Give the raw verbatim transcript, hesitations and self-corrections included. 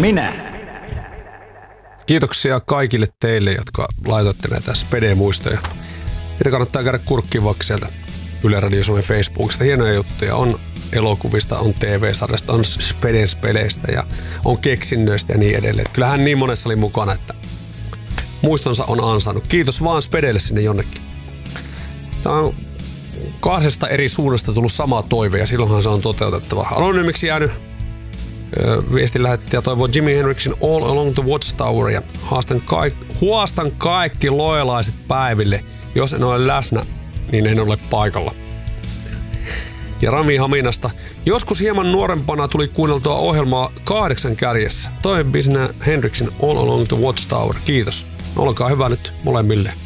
minä. Kiitoksia kaikille teille, jotka laitoitte näitä spede-muistoja. Niitä kannattaa käydä kurkkiin vaikka sieltä Yle Radio Suomen Facebookista. Hienoja juttuja on elokuvista, on T V-sarjasta, on speden speleistä ja on keksinnöistä ja niin edelleen. Kyllähän niin monessa oli mukana, että muistonsa on ansainnut. Kiitos vaan spedelle sinne jonnekin. Tämä on kahdesta eri suunnasta tullut sama toive ja silloinhan se on toteutettava. Anonyymiksi jäänyt viestin lähettäjä toivoo Jimi Hendrixin All Along the Watchtower ja haastan, kaik- huastan kaikki lojalaiset päiville. Jos en ole läsnä, niin en ole paikalla. Ja Rami Haminasta. Joskus hieman nuorempana tuli kuunneltua ohjelmaa Kahdeksan kärjessä. Toive biisinä Hendrixin All Along the Watchtower. Kiitos. Olkaa hyvä nyt molemmille.